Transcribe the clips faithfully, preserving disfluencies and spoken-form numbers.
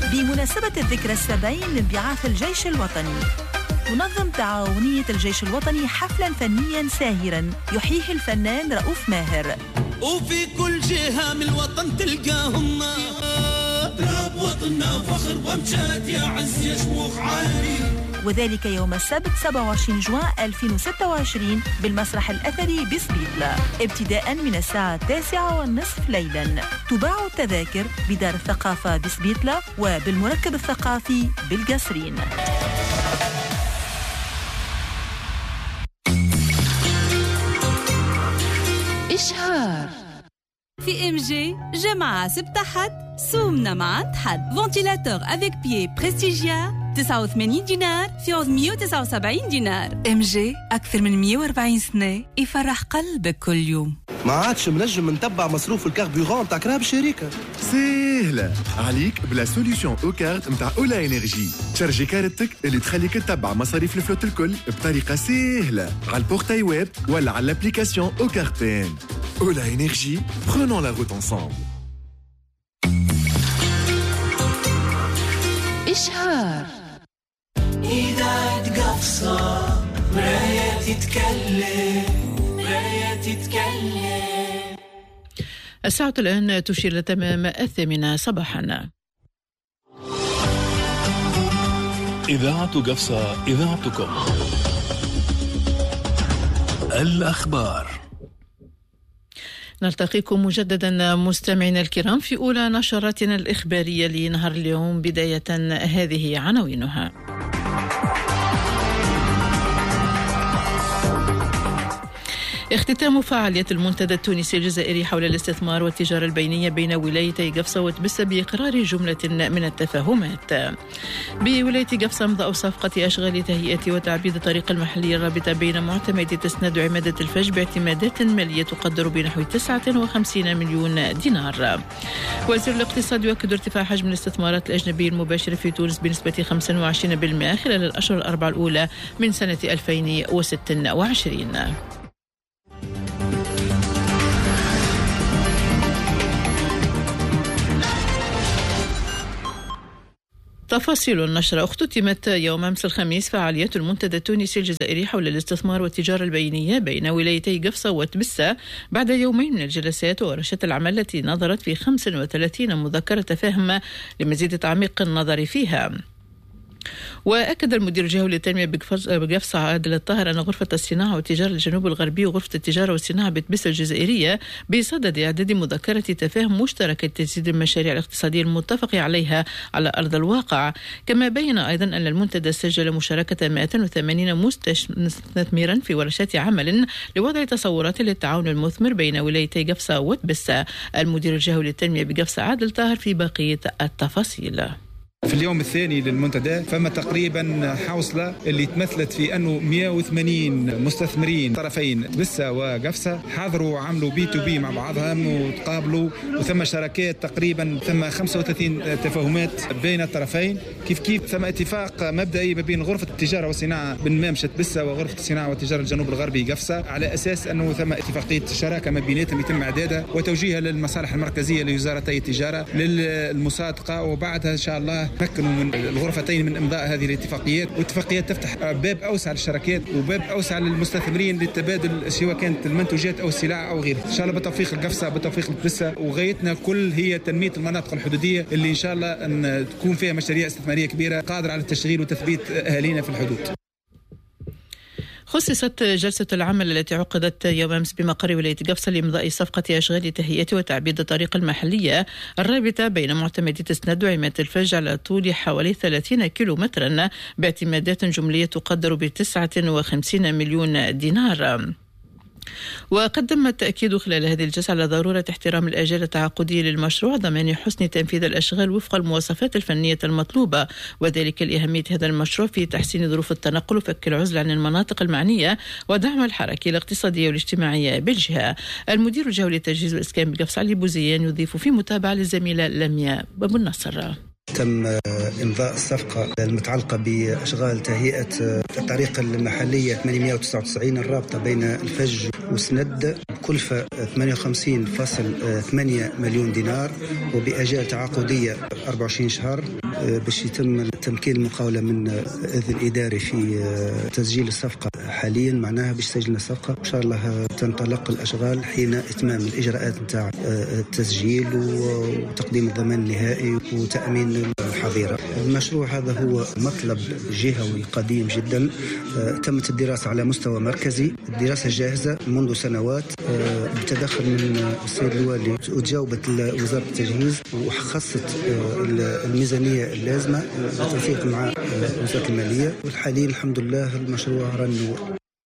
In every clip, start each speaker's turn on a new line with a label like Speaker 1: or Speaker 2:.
Speaker 1: بمناسبة الذكرى السبعين لانبعاث الجيش الوطني، تنظم تعاونية الجيش الوطني حفلا فنيا ساهرا يحييه الفنان رؤوف ماهر.
Speaker 2: وفي كل جهة من الوطن تلقاهم تراب وطننا فخر وامجاد يا عز يا شموخ عالي.
Speaker 1: وذلك يوم السبت سبعة وعشرين جوان ألفين وستة وعشرين بالمسرح الأثري بسبيطلة ابتداء من الساعة التاسعة والنصف ليلا. تباع التذاكر بدار الثقافة بسبيطلة وبالمركب الثقافي بالقصرين.
Speaker 3: إشهار في إم جي جمعة سبت حد سومنا مع حد فنتيلاتور افيك بيي بريستيجيا تسعة وثمانين دينار في عوض مية وتسعة وسبعين دينار. إم جي أكثر من مية وأربعين سنة يفرح قلبك كل يوم.
Speaker 4: ما عادش منجم نتبع مصروف الكاربورون تاع كراب شركة.
Speaker 5: سهلة عليك بلا سوليوشن او كارت متاع اولا انرجي. تشارجي كارتك اللي تخليك تتبع مصاريف الفلوت الكل بطريقة سهلة على البورتاي ويب ولا على الابليكاسيون او كارتين. اولا انرجي prenons la route ensemble.
Speaker 3: إشهار
Speaker 2: إذا تقفصة مرايا تتكلم مرايا تتكلم.
Speaker 6: الساعة الآن تشير لتمام الثامنة صباحا.
Speaker 7: إذاعة قفصة إذاعتكم. الأخبار.
Speaker 6: نلتقيكم مجددا مستمعينا الكرام في أولى نشراتنا الإخبارية لنهار اليوم. بداية هذه عناوينها. اختتام فعالية المنتدى التونسي الجزائري حول الاستثمار والتجارة البينية بين ولايتي قفصة وتبسة بإقرار جملة من التفاهمات. بولاية قفصة مضى صفقة أشغال تهيئة وتعبيد الطريق المحلي الرابطة بين معتمدي تسند وعمادة الفج باعتمادات مالية تقدر بنحو تسعة وخمسين مليون دينار. وزير الاقتصاد يؤكد ارتفاع حجم الاستثمارات الأجنبية المباشرة في تونس بنسبة خمسة وعشرين بالمئة خلال الأشهر الأربعة الأولى من سنة ألفين وستة وعشرين. تفاصيل النشرة. اختتمت يوم أمس الخميس فعالية المنتدى التونسي الجزائري حول الاستثمار والتجارة البينية بين ولايتي قفصة وتبسة بعد يومين من الجلسات وورشة العمل التي نظرت في خمسة وثلاثين مذكرة فهم لمزيد تعميق النظر فيها. وأكد المدير الجهوي للتنمية بقفصة عادل الطاهر أن غرفة الصناعة والتجارة الجنوب الغربي وغرفة التجارة والصناعة بتبسة الجزائرية بصدد إعداد مذكرة تفاهم مشتركة تزيد المشاريع الاقتصادية المتفق عليها على أرض الواقع. كما بين أيضا أن المنتدى سجل مشاركة مئة وثمانين مستثمرا في ورشات عمل لوضع تصورات للتعاون المثمر بين ولايتي قفصة وتبسة. المدير الجهوي للتنمية بقفصة عادل الطاهر في بقية التفاصيل.
Speaker 8: في اليوم الثاني للمنتدى فما تقريبا حوصلة اللي تمثلت في أنه مئة وثمانين مستثمرين طرفين بسة وقفصة حضروا وعملوا بي تو بي مع بعضهم وتقابلوا، وثم شراكات تقريبا ثم خمسة وثلاثين تفاهمات بين الطرفين. كيف كيف ثم اتفاق مبدئي ما بين غرفة التجارة والصناعة بالممشة بسة وغرفة الصناعة والتجارة الجنوب الغربي قفصة على أساس أنه ثم اتفاقية شراكة ما بيناتهم يتم إعدادها وتوجيهها للمصالح المركزية لوزارتي التجارة للمصادقة، وبعدها إن شاء الله تمكنوا من الغرفتين من إمضاء هذه الاتفاقيات. والاتفاقيات تفتح باب أوسع للشركات وباب أوسع للمستثمرين للتبادل سواء كانت المنتوجات أو السلع أو غيره. إن شاء الله بتوفيق القفصة بتوفيق التبسة، وغايتنا كل هي تنمية المناطق الحدودية اللي إن شاء الله أن تكون فيها مشاريع استثمارية كبيرة قادرة على التشغيل وتثبيت أهالينا في الحدود.
Speaker 6: خصصت جلسة العمل التي عقدت يوم أمس بمقر ولاية قفصة لإمضاء صفقة أشغال تهيئة وتعبيد الطريق المحلية الرابطة بين معتمدي تسند وعمادة الفج على طول حوالي ثلاثين كيلومترا باعتمادات جملية تقدر بتسعة وخمسين مليون دينار. وقدم التأكيد خلال هذه الجلسة على ضرورة احترام الآجال التعاقدية للمشروع ضمان حسن تنفيذ الأشغال وفق المواصفات الفنية المطلوبة، وذلك لأهمية هذا المشروع في تحسين ظروف التنقل وفك العزل عن المناطق المعنية ودعم الحركة الاقتصادية والاجتماعية بالجهة. المدير الجهوي للتجهيز والإسكان بقفصة علي بوزيان يضيف في متابعة للزميلة لميا أبو النصر.
Speaker 9: تم إمضاء الصفقة المتعلقة بأشغال تهيئة الطريقة المحلية ثمانمائة وتسعة وتسعين الرابطة بين الفج وسند بكلفة ثمانية وخمسين فاصل ثمانية مليون دينار وبأجال تعاقدية أربعة وعشرين شهر باش يتم تمكين المقاولة من إذن إداري في تسجيل الصفقة. حاليا معناها باش سجلنا الصفقة إن شاء الله تنطلق الأشغال حين إتمام الإجراءات نتاع التسجيل وتقديم الضمان النهائي وتأمين الحظيرة. المشروع هذا هو مطلب جهوي قديم جدا، تمت الدراسة على مستوى مركزي، الدراسة جاهزة منذ سنوات بتدخل من السيد الوالي، وتجاوبت وزارة التجهيز وخصت الميزانية اللازمة بالتنسيق مع وزارة المالية، والحاليا الحمد لله المشروع رنور.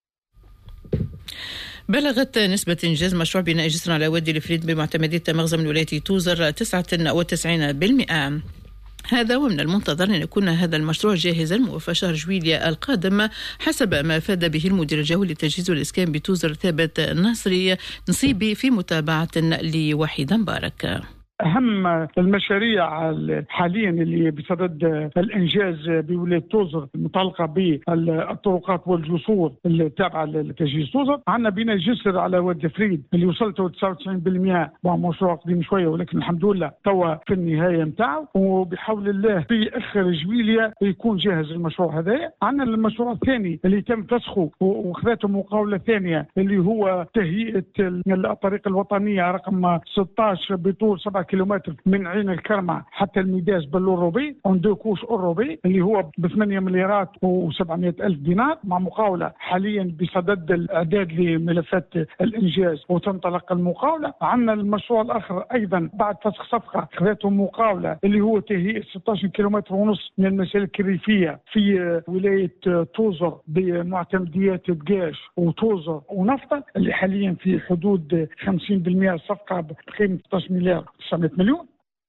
Speaker 6: بلغت نسبة إنجاز مشروع بناء جسر على وادي الفريد بمعتمدية مخزن من ولاية توزر تسعة وتسعين بالمئة. هذا ومن المنتظر أن يكون هذا المشروع جاهزا موفى شهر جويلية القادم، حسب ما أفاد به المدير الجوي للتجهيز والإسكان بتوزر ثابت الناصري نصيبي في متابعة لوحيد مبارك.
Speaker 10: أهم المشاريع حاليا اللي بصدد الإنجاز بولاية توزر المتعلقة بالطرقات والجسور التابعة لتجهيز توزر، عندنا بناء جسر على وادي فريد اللي وصلته تسعة وتسعين بالمئة، مشروع قديم شوية ولكن الحمد لله توا في النهاية متاعه، وبحول الله في آخر جويلية يكون جاهز المشروع هذا. عندنا المشروع الثاني اللي تم فسخه وخذته مقاولة ثانية اللي هو تهيئة الطريق الوطنية رقم ستة عشر بطول سبعة كيلومتر من عين الكرمة حتى الميداز بالأوروبي عند كوش أوروبي اللي هو بثمانية مليارات وسبعمائة ألف دينار، مع مقاولة حاليا بصدد الإعداد لملفات الإنجاز وتنطلق المقاولة. عندنا المشروع الآخر أيضا بعد فسخ صفقة خذته مقاولة اللي هو تهيئة ستة عشر كيلومتر ونص من المسالك الريفية في ولاية توزر بمعتمديات دقاش وتوزر ونفطة اللي حاليا في حدود خمسين بالمئة صفقة بقيمة ستة عشر مليار وتسعمائة مليون.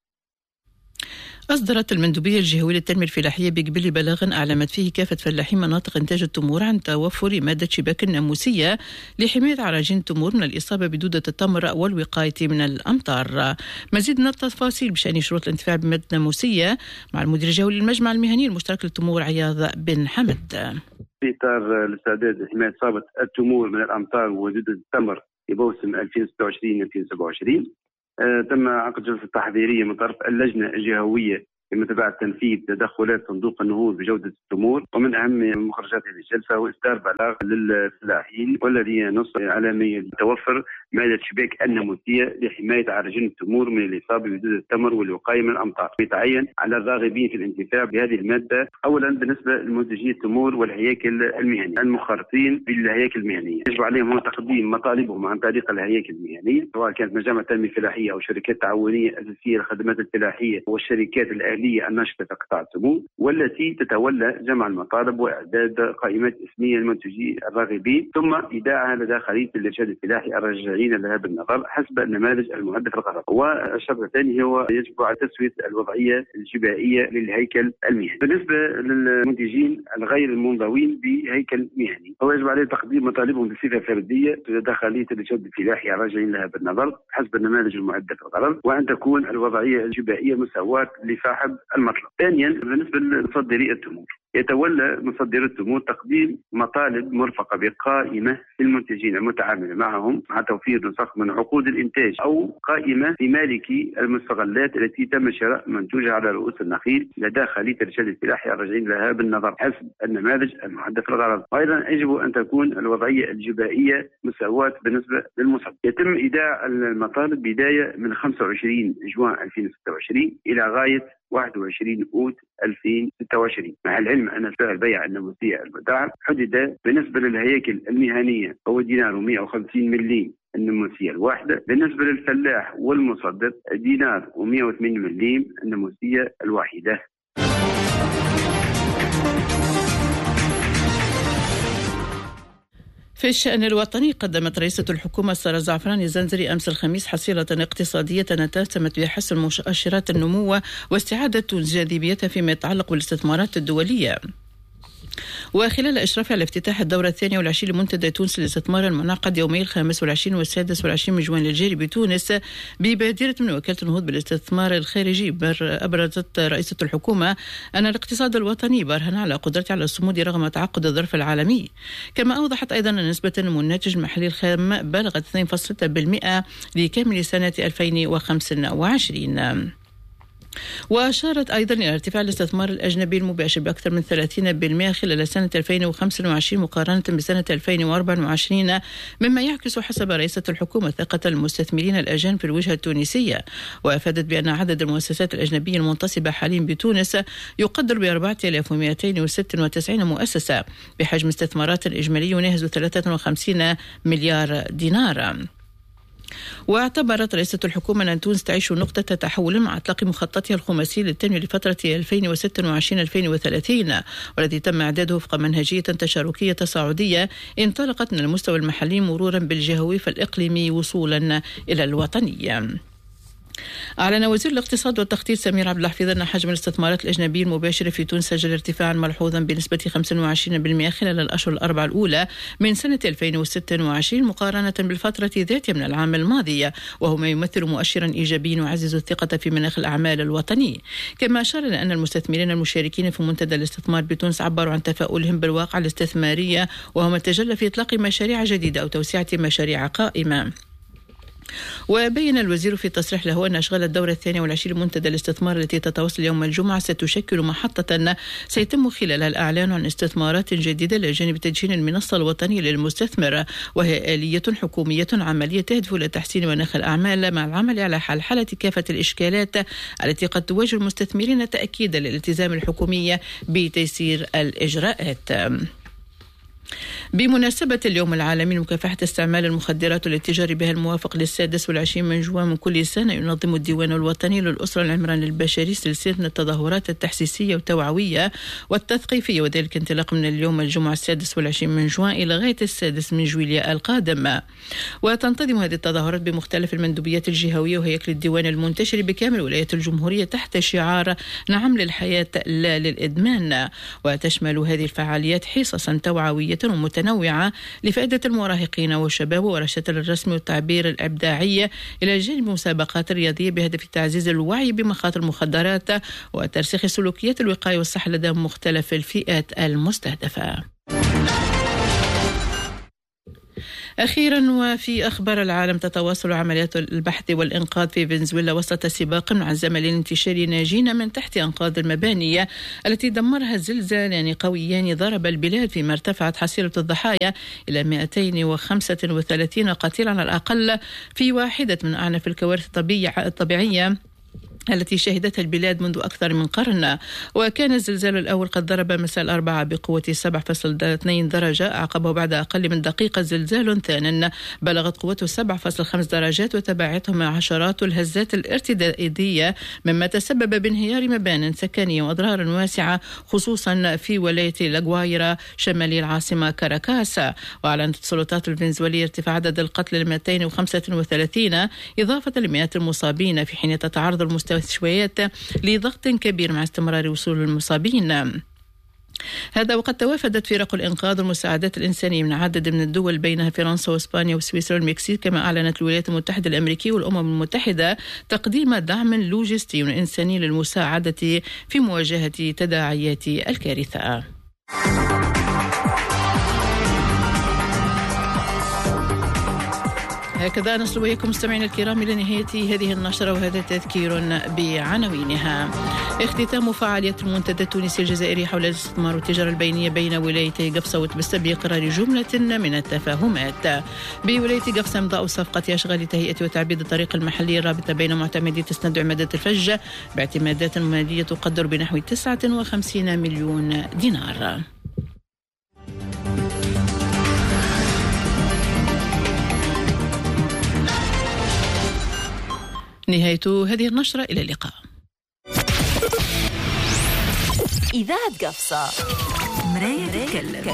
Speaker 6: أصدرت المندوبية الجهوية للتنمية الفلاحية بقبل بلاغ أعلمت فيه كافة فلاحين مناطق إنتاج التمور عن توفر مادة شباك الناموسية لحماية عراجين التمور من الإصابة بدودة التمر والوقاية من الأمطار. مزيد من التفاصيل بشأن شروط الانتفاع بمادة ناموسية مع المدير الجهوي للمجمع المهني المشترك للتمور عياض بن حمد.
Speaker 11: في إطار الاستعداد لحماية إصابة التمور من الأمطار ودودة التمر لموسم ألفين وستة وعشرين ألفين وسبعة وعشرين آه تم عقد جلسة تحضيرية من طرف اللجنة الجهوية لمتابعة تنفيذ تدخلات صندوق النهوض بجودة التمور، ومن أهم مخرجات هذه الجلسة هو إصدار بلاغ للفلاحين والذي ينص على توفر مادة شباك الناموسية لحماية عراجين التمور من الإصابة بدودة التمر والوقاية من الأمطار. يتعين على الراغبين في الانتفاع بهذه المادة أولا بالنسبة لمنتجي التمور والهياكل المهنية المخرطين بالهياكل المهنية، يجب عليهم هو تقديم مطالبهم عن طريق الهياكل المهنية سواء كانت مجامع تنمية فلاحية أو شركات تعاونية أساسية للخدمات الفلاحية والشركات الأهلية الناشطة في قطاع التمور، والتي تتولى جمع المطالب وإعداد قائمات اسمية لمنتجي الراغبين ثم إيداعها لدى خلية الإرشاد الفلاحي الراجعين لها بالنظر حسب النماذج المعدة في القرار. والشرط الثاني هو يجب على تسوية الوضعية الجبائية للهيكل المهني. بالنسبة للمنتجين الغير المنضوين بهيكل مهني هو يجب عليه تقديم مطالبهم بصفة فردية لدى خلية الإرشاد الفلاحي الراجعين لها بالنظر حسب النماذج المعدة في القرار، وأن تكون الوضعية الجبائية مساواة لصاحب المطلب. ثانيا بالنسبة لمصدري التمور يتولى مصدر التمور تقديم مطالب مرفقة بقائمة للمنتجين المتعامل معهم مع توفير نسخ من عقود الإنتاج أو قائمة لمالكي المستغلات التي تم شراء منتوجها على رؤوس النخيل لدى خلية الإرشاد الفلاحي الراجعين لها بالنظر حسب النماذج المعدة في الغرض. وأيضا يجب أن تكون الوضعية الجبائية مساواة بالنسبة للمصدر. يتم إيداع المطالب بداية من خمسة وعشرين جوان ألفين وستة وعشرين إلى غاية واحد وعشرين أوت ألفين وستة وعشرين، مع العلم أن سعر البيع الناموسية المدعم حدد بالنسبة للهياكل المهنية هو دينار ومئة وخمسين مليم الناموسية الواحدة، بالنسبة للفلاح والمصدر دينار ومئة وثمانين مليم الناموسية الواحدة.
Speaker 6: في الشأن الوطني قدمت رئيسة الحكومة سارة زعفران الزنزري أمس الخميس حصيلة اقتصادية تسمت بحسن مؤشرات النمو واستعادة جاذبيتها فيما يتعلق بالاستثمارات الدولية. وخلال إشرافه على افتتاح الدورة الثانية والعشرين لمنتدى تونس للاستثمار المنعقد يومي الخامس والعشرين والسادس والعشرين من جوان الجاري بتونس ببادرة من وكالة النهوض بالاستثمار الخارجي، أبرزت رئيسة الحكومة أن الاقتصاد الوطني برهن على قدرته على الصمود رغم تعقد الظرف العالمي. كما أوضحت أيضا أن نسبة النمو الناتج المحلي الخام بلغت اثنين فاصلة ستة بالمئة لكامل سنة ألفين وخمسة وعشرين. وأشارت أيضا إلى ارتفاع الاستثمار الأجنبي المباشر بأكثر من ثلاثين بالمئة خلال سنة ألفين وخمسة وعشرين مقارنة بسنة ألفين وأربعة وعشرين، مما يعكس حسب رئيسة الحكومة ثقة المستثمرين الأجانب في الوجهة التونسية. وأفادت بأن عدد المؤسسات الأجنبية المنتصبة حاليا بتونس يقدر ب أربعة آلاف ومئتين وستة وتسعين مؤسسة بحجم استثمارات إجمالي يناهز ثلاثة وخمسين مليار دينار. واعتبرت رئيسة الحكومة أن تونس تعيش نقطة تحول مع إطلاق مخططها الخماسي للتنمية لفترة ألفين وستة وعشرين ألفين وثلاثين، والذي تم إعداده وفق منهجية تشاركية تصاعدية انطلقت من المستوى المحلي مرورا بالجهوي فالإقليمي وصولا إلى الوطنية. أعلن وزير الاقتصاد والتخطيط سمير عبد الحفيظ أن حجم الاستثمارات الأجنبية المباشرة في تونس سجل ارتفاعا ملحوظا بنسبة خمسة وعشرين بالمئة خلال الأشهر الأربعة الأولى من سنة ألفين وستة وعشرين مقارنة بالفترة ذاتها من العام الماضي، وهو ما يمثل مؤشرا إيجابيا يعزز الثقة في مناخ الأعمال الوطني. كما أشار إلى أن المستثمرين المشاركين في منتدى الاستثمار بتونس عبروا عن تفاؤلهم بالواقع الاستثمارية، وهو ما تجلى في إطلاق مشاريع جديدة أو توسعة مشاريع قائمة. وبين الوزير في تصريح له أن أشغال الدورة الثانية والعشرين منتدى الاستثمار التي تتواصل يوم الجمعة ستشكل محطة سيتم خلالها الإعلان عن استثمارات جديدة لجانب تدشين المنصة الوطنية للمستثمر، وهي آلية حكومية عملية تهدف إلى تحسين مناخ الأعمال مع العمل على حل حالة كافة الإشكالات التي قد تواجه المستثمرين تأكيدا للالتزام الحكومي بتيسير الإجراءات. بمناسبة اليوم العالمي لمكافحة استعمال المخدرات والاتجار بها الموافق للسادس والعشرين من جوان من كل سنة، ينظم الديوان الوطني للأسرة والعمران البشري سلسلة من التظاهرات التحسيسية والتوعوية والتثقيفية، وذلك انطلاقا من اليوم الجمعة السادس والعشرين من جوان إلى غاية السادس من جويلية القادم. وتنتظم هذه التظاهرات بمختلف المندوبيات الجهوية وهيكل الديوان المنتشر بكامل ولايات الجمهورية تحت شعار نعم للحياة لا للإدمان. وتشمل هذه الفعاليات حصصا توعوية ومتنوعة لفائدة المراهقين والشباب ورشة الرسم والتعبير الإبداعي، إلى جانب مسابقات رياضية بهدف تعزيز الوعي بمخاطر المخدرات وترسيخ سلوكيات الوقاية والصحة لدى مختلف الفئات المستهدفة. أخيرا وفي أخبار العالم، تتواصل عمليات البحث والإنقاذ في فنزويلا وسط سباق مع الزمن لانتشار ناجين من تحت أنقاض المباني التي دمرها زلزال قويان ضرب البلاد، فيما ارتفعت حصيلة الضحايا إلى مئتين وخمسة وثلاثين قتيلا على الأقل في واحدة من أعنف الكوارث الطبيعية التي شهدتها البلاد منذ أكثر من قرن. وكان الزلزال الأول قد ضرب مساء الأربعاء بقوة سبعة فاصلة اثنين درجة، أعقبه بعد أقل من دقيقة زلزال ثان بلغت قوته سبعة فاصلة خمسة درجات وتبعتهم عشرات الهزات الارتدادية، مما تسبب بانهيار مبان سكنية وأضرار واسعة خصوصا في ولاية لاغوايرا شمالي العاصمة كاراكاس. وأعلنت السلطات الفنزويلية ارتفاع عدد القتلى ل مئتين وخمسة وثلاثين إضافة لمئات المصابين، في حين تتعرض المستوى شويات لضغط كبير مع استمرار وصول المصابين. هذا وقد توافدت فرق الإنقاذ والمساعدات الإنسانية من عدد من الدول بينها فرنسا وإسبانيا وسويسرا والمكسيك. كما أعلنت الولايات المتحدة الأمريكية والأمم المتحدة تقديم دعم لوجستي وإنساني للمساعدة في مواجهة تداعيات الكارثة. هكذا نصل وياكم مستمعينا الكرام إلى نهاية هذه النشرة، وهذا تذكير بعناوينها. اختتام فعالية المنتدى التونسي الجزائري حول الاستثمار والتجارة البينية بين ولايتي قفصة وتبسة بإقرار جملة من التفاهمات. بولاية قفصة إمضاء صفقة أشغال تهيئة وتعبيد الطريق المحلي الرابطة بين معتمدي تسند عمادة الفج باعتمادات مالية تقدر بنحو تسعة وخمسين مليون دينار. نهاية هذه النشرة، إلى اللقاء.
Speaker 1: إذاعة قفصة، مراية تتكلم.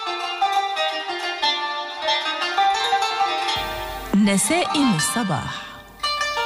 Speaker 1: نسائم الصباح.